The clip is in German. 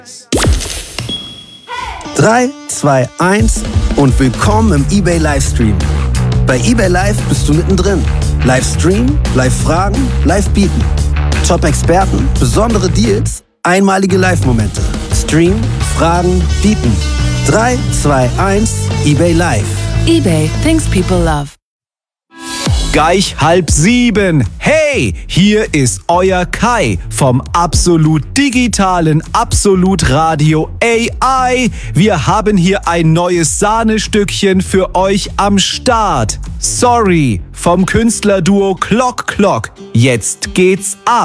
3, 2, 1 und willkommen im eBay Livestream. Bei eBay Live bist du mittendrin. Livestream, Live-Fragen, Live-Bieten. Top-Experten, besondere Deals, einmalige Live-Momente. Stream, Fragen, Bieten. 3, 2, 1, eBay Live. eBay, things people love. Gleich 6:30. Hey, hier ist euer Kai vom absolut digitalen Absolut Radio AI. Wir haben hier ein neues Sahnestückchen für euch am Start. Sorry, vom Künstlerduo Clock Clock. Jetzt geht's ab.